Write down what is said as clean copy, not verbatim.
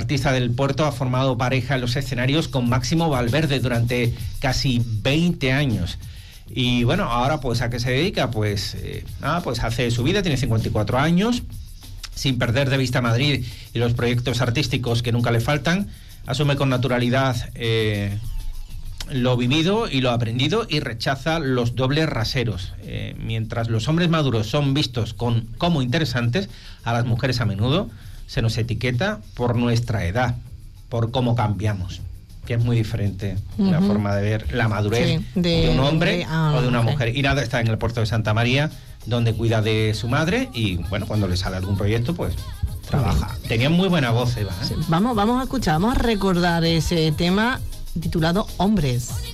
artista del puerto ha formado pareja en los escenarios con Máximo Valverde durante casi 20 años. Y bueno, ahora pues ¿a qué se dedica? Pues hace su vida, tiene 54 años, sin perder de vista Madrid y los proyectos artísticos que nunca le faltan, asume con naturalidad lo vivido y lo aprendido y rechaza los dobles raseros. Mientras los hombres maduros son vistos como interesantes, a las mujeres a menudo se nos etiqueta por nuestra edad, por cómo cambiamos, que es muy diferente la forma de ver la madurez de un hombre o de una mujer. Y nada, está en el puerto de Santa María, donde cuida de su madre y, bueno, cuando le sale algún proyecto, pues trabaja. Tenía muy buena voz, Eva, ¿eh? Sí, vamos a escuchar, vamos a recordar ese tema titulado Hombres.